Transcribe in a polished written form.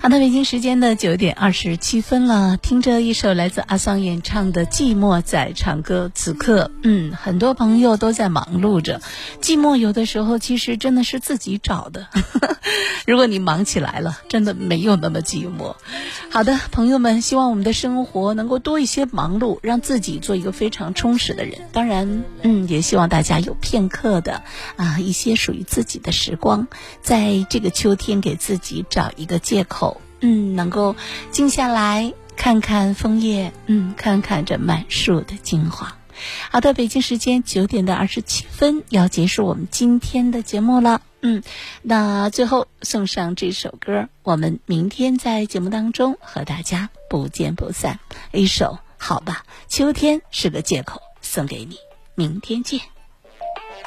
好的，北京时间的9:27了，听着一首来自阿桑演唱的《寂寞在唱歌》。此刻很多朋友都在忙碌着，寂寞有的时候其实真的是自己找的如果你忙起来了，真的没有那么寂寞。好的，朋友们，希望我们的生活能够多一些忙碌，让自己做一个非常充实的人。当然也希望大家有片刻的一些属于自己的时光，在这个秋天给自己找一个借口，能够静下来看看枫叶，看看这满树的金黄。好的，北京时间9:27要结束我们今天的节目了。那最后送上这首歌，我们明天在节目当中和大家不见不散。一首好吧，秋天是个借口，送给你，明天见。